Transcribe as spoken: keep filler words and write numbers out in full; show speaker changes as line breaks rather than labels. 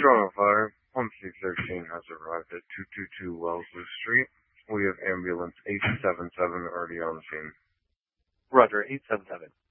Strong Fire, one C thirteen has arrived at two two two Wellesley Street. We have ambulance eight seven seven already on scene.
Roger, eight seven seven.